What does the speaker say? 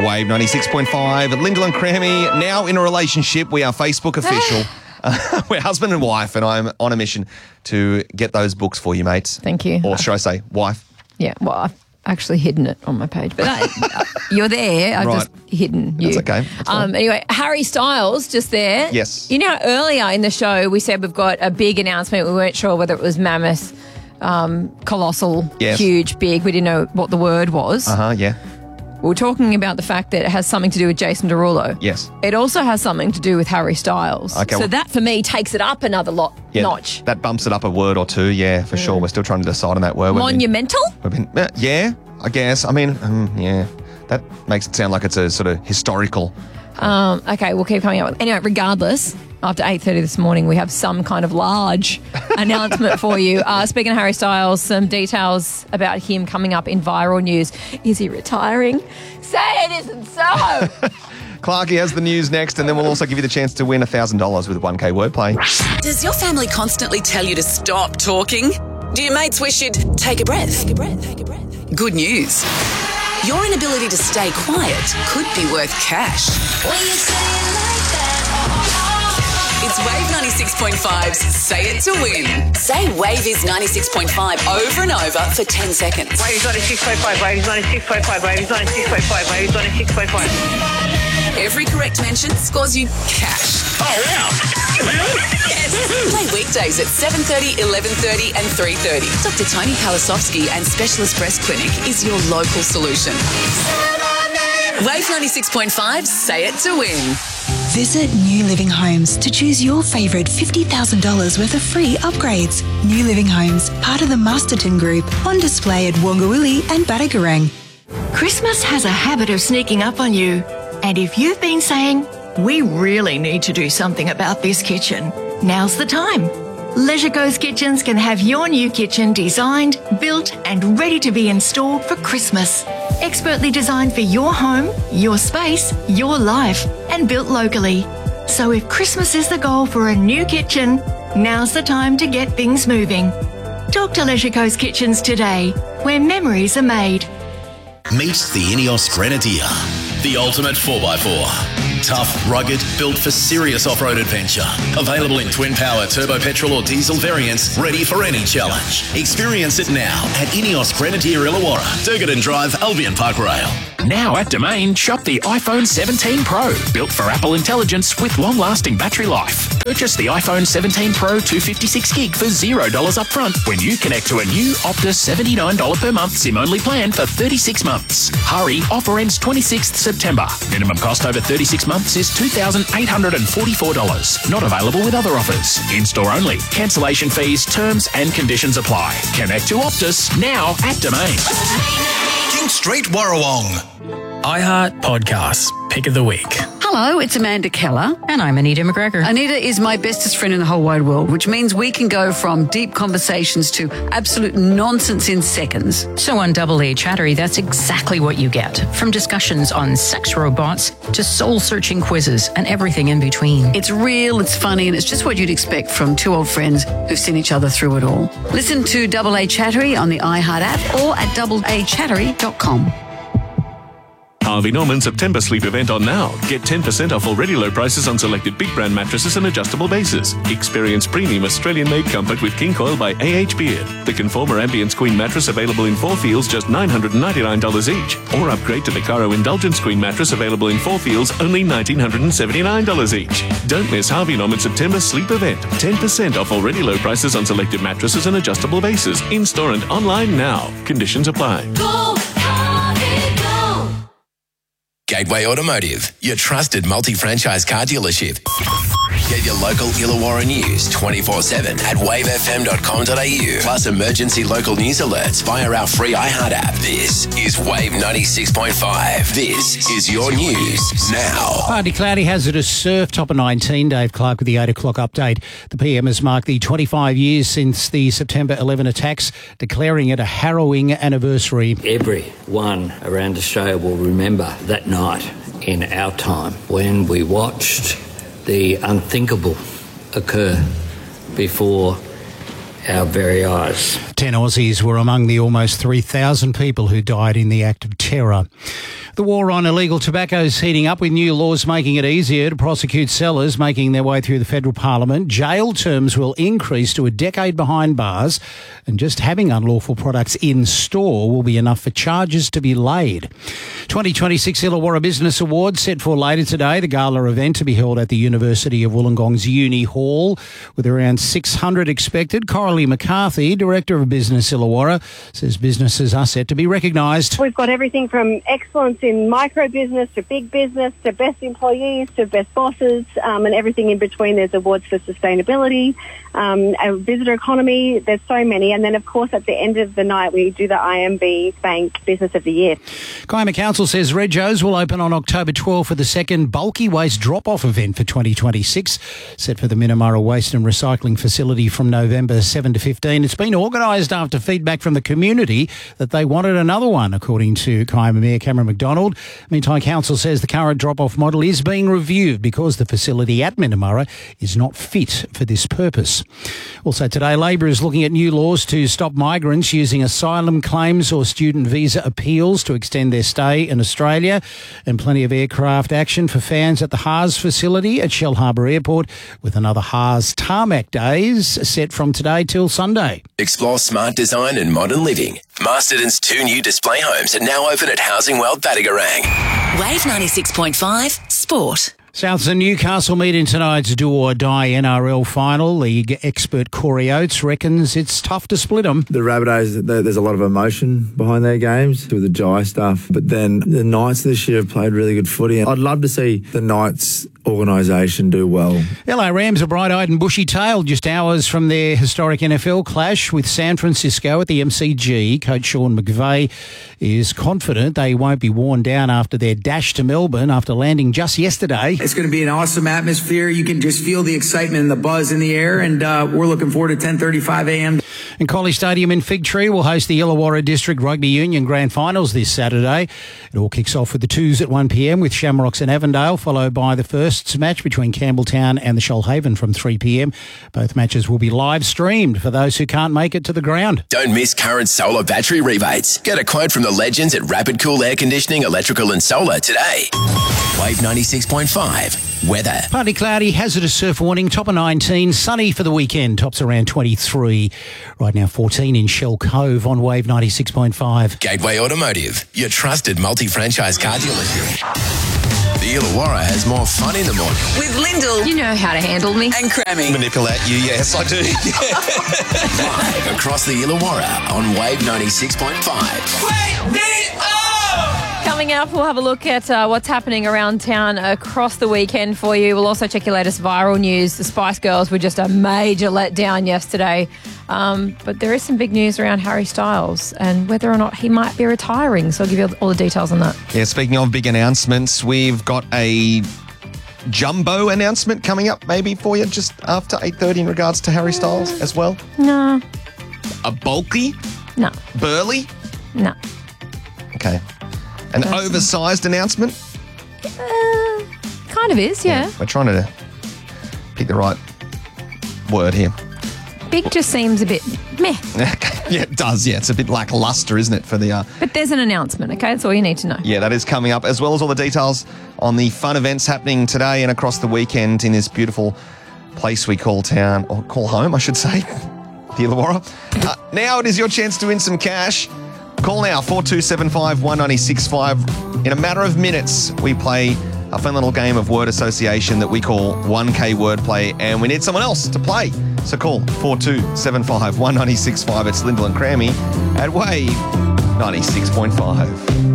Wave 96.5. Lyndall and Crammy, now in a relationship. We are Facebook official. We're husband and wife, and I'm on a mission to get those books for you, mates. Thank you. Or should I say wife? Yeah, well, I've actually hidden it on my page. But you're there. I've just hidden you. That's okay. That's anyway, Harry Styles, just there. Yes. You know how earlier in the show we said we've got a big announcement. We weren't sure whether it was mammoth, colossal, huge, big. We didn't know what the word was. Yeah. We were talking about the fact that it has something to do with Jason Derulo. Yes. It also has something to do with Harry Styles. Okay, so that, for me, takes it up another notch. That bumps it up a word or two, for sure. We're still trying to decide on that word. Monumental? Yeah, I guess. I mean, yeah. That makes it sound like it's a sort of historical. Okay, we'll keep coming up with. Anyway, regardless, after 8:30 this morning, we have some kind of large announcement for you. Speaking of Harry Styles, some details about him coming up in viral news. Is he retiring? Say it isn't so. Clarkie has the news next, and then we'll also give you the chance to win $1,000 with 1K wordplay. Does your family constantly tell you to stop talking? Do your mates wish you'd take a breath? Take a breath. Take a breath. Good news. Your inability to stay quiet could be worth cash. When you say it like that. It's Wave 96.5's Say It to Win. Say Wave is 96.5 over and over for 10 seconds. Wave is 96.5, Wave is 96.5, Wave is 96.5, Wave is 96.5. Every correct mention scores you cash. Oh, wow. Yes. Play weekdays at 7:30, 11:30 and 3:30. Dr. Tony Kalasovsky and Specialist Breast Clinic is your local solution. Wave 96.5, Say It to Win. Visit New Living Homes to choose your favourite $50,000 worth of free upgrades. New Living Homes, part of the Masterton Group, on display at Wongawilli and Badagarang. Christmas has a habit of sneaking up on you. And if you've been saying, we really need to do something about this kitchen, now's the time. Leisure Coast Kitchens can have your new kitchen designed, built and ready to be installed for Christmas. Expertly designed for your home, your space, your life, and built locally. So if Christmas is the goal for a new kitchen, now's the time to get things moving. Talk to Leisure Coast Kitchens today, where memories are made. Meet the Ineos Grenadier, the ultimate 4x4. Tough, rugged, built for serious off-road adventure. Available in twin-power turbo petrol or diesel variants, ready for any challenge. Experience it now at Ineos Grenadier Illawarra, Durgadon Drive, Albion Park Rail. Now at Domain, shop the iPhone 17 Pro, built for Apple intelligence with long-lasting battery life. Purchase the iPhone 17 Pro 256GB for $0 upfront when you connect to a new Optus $79 per month SIM-only plan for 36 months. Hurry, offer ends 26th September. Minimum cost over 36 months is $2,844. Not available with other offers. In-store only. Cancellation fees, terms and conditions apply. Connect to Optus now at Domain. King Street Warrawong. iHeart Podcasts, Pick of the Week. Hello, it's Amanda Keller. And I'm Anita McGregor. Anita is my bestest friend in the whole wide world, which means we can go from deep conversations to absolute nonsense in seconds. So on Double A Chattery, that's exactly what you get. From discussions on sex robots to soul-searching quizzes and everything in between. It's real, it's funny, and it's just what you'd expect from two old friends who've seen each other through it all. Listen to Double A Chattery on the iHeart app or at doubleachattery.com. Harvey Norman September sleep event on now. Get 10% off already low prices on selected big brand mattresses and adjustable bases. Experience premium Australian-made comfort with King Coil by A.H. Beard. The Conformer Ambience Queen mattress available in 4 feels, just $999 each. Or upgrade to the Caro Indulgence Queen mattress available in 4 feels, only $1,979 each. Don't miss Harvey Norman September sleep event. 10% off already low prices on selected mattresses and adjustable bases. In-store and online now. Conditions apply. Go, Harvey, go. Gateway Automotive, your trusted multi-franchise car dealership. Get your local Illawarra news 24/7 at wavefm.com.au. Plus emergency local news alerts via our free iHeart app. This is Wave 96.5. This is your news now. Partly cloudy, hazardous surf, top of 19. Dave Clark with the 8 o'clock update. The PM has marked the 25 years since the September 11 attacks, declaring it a harrowing anniversary. Everyone around Australia will remember that night in our time when we watched the unthinkable occur before our very eyes. 10 Aussies were among the almost 3,000 people who died in the act of terror. The war on illegal tobacco is heating up, with new laws making it easier to prosecute sellers making their way through the federal parliament. Jail terms will increase to a decade behind bars, and just having unlawful products in store will be enough for charges to be laid. 2026 Illawarra Business Awards set for later today. The gala event to be held at the University of Wollongong's Uni Hall, with around 600 expected. Coralie McCarthy, Director of Business Illawarra, says businesses are set to be recognised. We've got everything from excellence in micro business to big business to best employees to best bosses, and everything in between. There's awards for sustainability, a visitor economy. There's so many. And then, of course, at the end of the night, we do the IMB Bank Business of the Year. Kiama Council says Regos will open on October 12 for the second bulky waste drop-off event for 2026, set for the Minamara Waste and Recycling Facility from November 7 to 15. It's been organised after feedback from the community that they wanted another one, according to Kiama Mayor Cameron McDonald. Meantime, Council says the current drop-off model is being reviewed because the facility at Minamara is not fit for this purpose. Also today, Labor is looking at new laws to stop migrants using asylum claims or student visa appeals to extend their stay in Australia, and plenty of aircraft action for fans at the Haas facility at Shellharbour Airport, with another Haas Tarmac Days set from today till Sunday. Explore smart design and modern living. Masterton's 2 new display homes are now open at Housing World Batagarang. Wave 96.5 Sport. Souths and Newcastle meet in tonight's do or die NRL final. League expert Corey Oates reckons it's tough to split them. The Rabbitohs, there's a lot of emotion behind their games with the Jai stuff, but then the Knights this year have played really good footy. I'd love to see the Knights organisation do well. LA Rams are bright-eyed and bushy-tailed just hours from their historic NFL clash with San Francisco at the MCG. Coach Sean McVay is confident they won't be worn down after their dash to Melbourne after landing just yesterday. It's going to be an awesome atmosphere. You can just feel the excitement and the buzz in the air, and we're looking forward to 10:35 a.m. And College Stadium in Figtree will host the Illawarra District Rugby Union Grand Finals this Saturday. It all kicks off with the twos at 1 p.m. with Shamrocks and Avondale, followed by the first match between Campbelltown and the Shoalhaven from 3 p.m. Both matches will be live streamed for those who can't make it to the ground. Don't miss current solar battery rebates. Get a quote from the legends at Rapid Cool Air Conditioning, Electrical and Solar today. Wave 96.5 weather. Partly cloudy, hazardous surf warning, top of 19, sunny for the weekend, tops around 23. Right now 14 in Shell Cove on Wave 96.5. Gateway Automotive, your trusted multi-franchise car dealership. The Illawarra has more fun in the morning. With Lyndall. You know how to handle me. And Crammy. Manipulate you, yes, I do. Live across the Illawarra on Wave 96.5. Wake me up! Coming up, we'll have a look at what's happening around town across the weekend for you. We'll also check your latest viral news. The Spice Girls were just a major letdown yesterday. But there is some big news around Harry Styles and whether or not he might be retiring. So I'll give you all the details on that. Yeah, speaking of big announcements, we've got a jumbo announcement coming up maybe for you just after 8:30 in regards to Harry Styles as well. No. A bulky? No. Burly? No. Okay. An oversized announcement? Kind of is, yeah. We're trying to pick the right word here. Big just seems a bit meh. Yeah, it does. Yeah, it's a bit lackluster, isn't it, for the... But there's an announcement, okay? That's all you need to know. Yeah, that is coming up, as well as all the details on the fun events happening today and across the weekend in this beautiful place we call town, or call home, I should say, the Illawarra. Now it is your chance to win some cash. Call now, 4275 1965. In a matter of minutes, we play a fun little game of word association that we call 1K Wordplay, and we need someone else to play. So call 4275 1965. It's Lyndall and Crammy at Wave 96.5.